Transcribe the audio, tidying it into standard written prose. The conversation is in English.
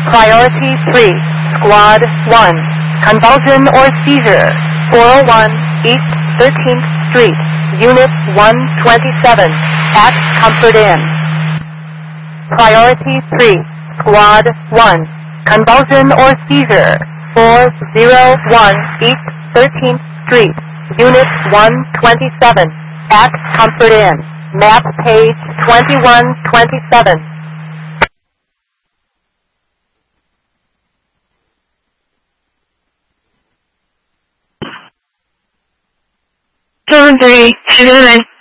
Priority 3, Squad 1, convulsion or seizure, 401 East 13th Street, Unit 127, at Comfort Inn. Priority 3, Squad 1, convulsion or seizure, 401 East 13th Street, Unit 127, at Comfort Inn. Map page 2127. 73, 11.